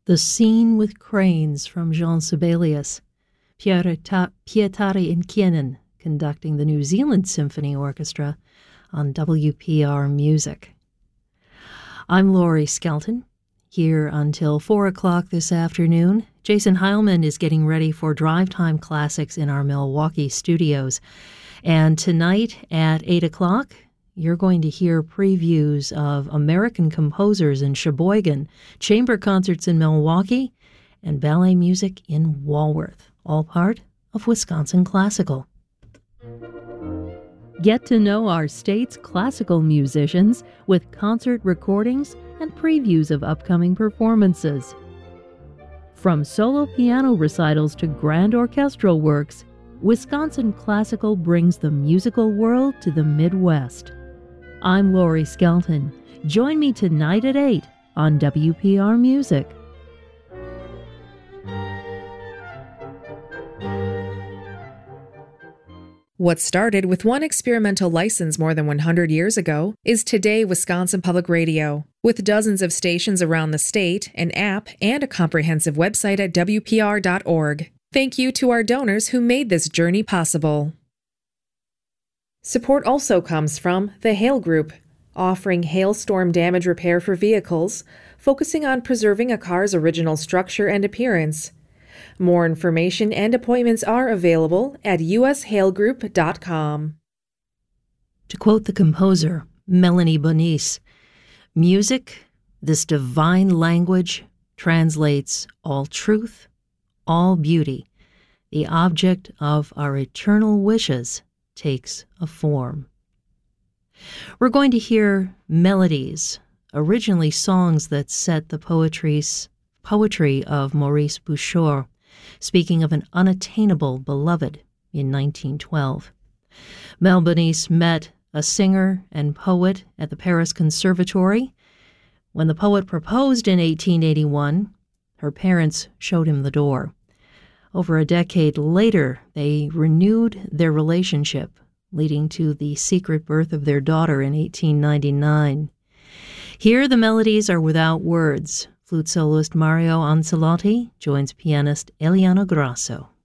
The Scene with Cranes from Jean Sibelius. Pietari Inkienen conducting the New Zealand Symphony Orchestra on WPR Music. I'm Laurie Skelton, here until 4 o'clock this afternoon. Jason Heilman is getting ready for Drive Time Classics in our Milwaukee studios. And tonight at 8 o'clock, you're going to hear previews of American composers in Sheboygan, chamber concerts in Milwaukee, and ballet music in Walworth, all part of Wisconsin Classical. Get to know our state's classical musicians with concert recordings and previews of upcoming performances. From solo piano recitals to grand orchestral works, Wisconsin Classical brings the musical world to the Midwest. I'm Laurie Skelton. Join me tonight at 8 on WPR Music. What started with one experimental license more than 100 years ago is today Wisconsin Public Radio, with dozens of stations around the state, an app, and a comprehensive website at WPR.org. Thank you to our donors who made this journey possible. Support also comes from the Hail Group, offering hailstorm damage repair for vehicles, focusing on preserving a car's original structure and appearance. More information and appointments are available at ushailgroup.com. To quote the composer, Melanie Bonice, music, this divine language, translates all truth, all beauty. The object of our eternal wishes takes a form. We're going to hear melodies, originally songs that set the poetry of Maurice Bouchard, speaking of an unattainable beloved in 1912. Mel Bonice met a singer and poet at the Paris Conservatory. When the poet proposed in 1881, her parents showed him the door. Over a decade later, they renewed their relationship, leading to the secret birth of their daughter in 1899. Here, the melodies are without words. Flute soloist Mario Ancelotti joins pianist Eliana Grasso.